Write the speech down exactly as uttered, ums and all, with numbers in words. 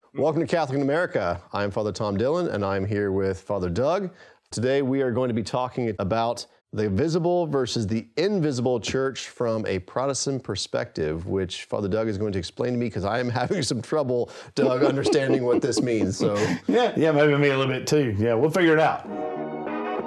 Welcome to Catholic in America. I'm Father Tom Dillon, and I'm here with Father Doug. Today we are going to be talking about the visible versus the invisible church from a Protestant perspective, which Father Doug is going to explain to me because I am having some trouble, Doug, understanding what this means. So yeah, yeah, maybe me a little bit too. Yeah, we'll figure it out.